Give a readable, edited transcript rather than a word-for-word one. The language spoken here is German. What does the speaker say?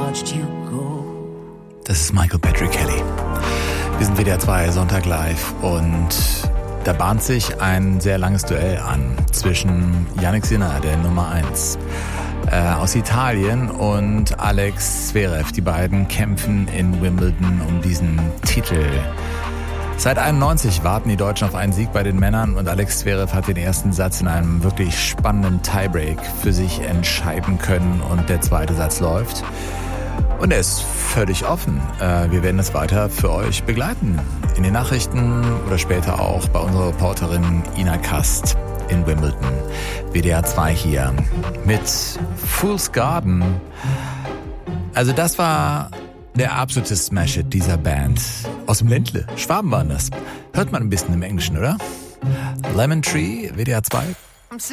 watched you go. Das ist Michael Patrick Kelly. Wir sind WDR 2 Sonntag live und da bahnt sich ein sehr langes Duell an zwischen Jannik Sinner, der Nummer 1 aus Italien, und Alex Zverev. Die beiden kämpfen in Wimbledon um diesen Titel. Seit 91 warten die Deutschen auf einen Sieg bei den Männern und Alex Zverev hat den ersten Satz in einem wirklich spannenden Tiebreak für sich entscheiden können und der zweite Satz läuft. Und er ist völlig offen. Wir werden es weiter für euch begleiten. In den Nachrichten oder später auch bei unserer Reporterin Ina Kast in Wimbledon. WDR 2 hier mit Fool's Garden. Also das war der absolute Smash-Hit dieser Band. Aus dem Ländle. Schwaben waren das. Hört man ein bisschen im Englischen, oder? Lemon Tree, WDR 2.